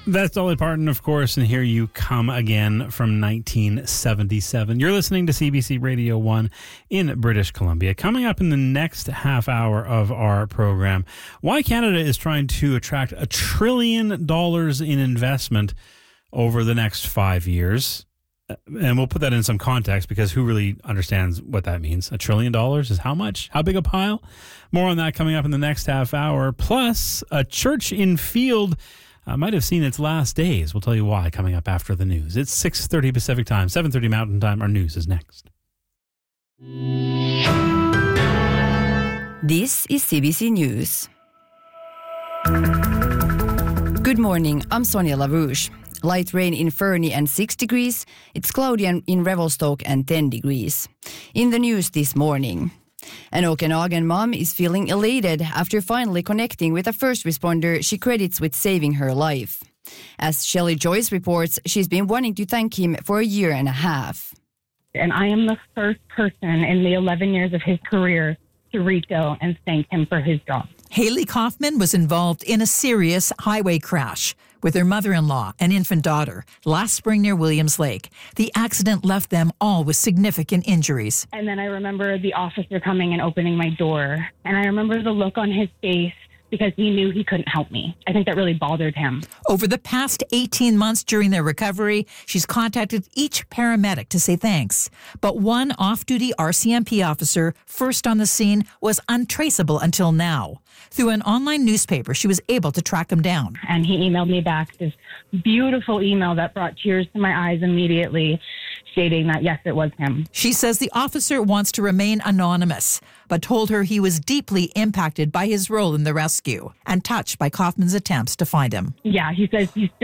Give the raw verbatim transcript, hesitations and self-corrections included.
That's Dolly Parton, of course, and Here You Come Again from nineteen seventy-seven. You're listening to C B C Radio one in British Columbia. Coming up in the next half hour of our program, why Canada is trying to attract a trillion dollars in investment over the next five years. And we'll put that in some context because who really understands what that means? A trillion dollars is how much? How big a pile? More on that coming up in the next half hour. Plus, a church in Field Uh, might have seen its last days. We'll tell you why coming up after the news. It's six thirty Pacific Time, seven thirty Mountain Time. Our news is next. This is C B C News. Good morning, I'm Sonia LaRouche. Light rain in Fernie and six degrees. It's cloudy in Revelstoke and ten degrees. In the news this morning, an Okanagan mom is feeling elated after finally connecting with a first responder she credits with saving her life. As Shelley Joyce reports, she's been wanting to thank him for a year and a half. And I am the first person in the eleven years of his career to reach out and thank him for his job. Haley Kaufman was involved in a serious highway crash with her mother-in-law and infant daughter last spring near Williams Lake. The accident left them all with significant injuries. And then I remember the officer coming and opening my door. And I remember the look on his face because he knew he couldn't help me. I think that really bothered him. Over the past eighteen months during their recovery, she's contacted each paramedic to say thanks. But one off-duty R C M P officer, first on the scene, was untraceable until now. Through an online newspaper, she was able to track him down. And he emailed me back this beautiful email that brought tears to my eyes immediately, stating that, yes, it was him. She says the officer wants to remain anonymous, but told her he was deeply impacted by his role in the rescue and touched by Kaufman's attempts to find him. Yeah, he says he's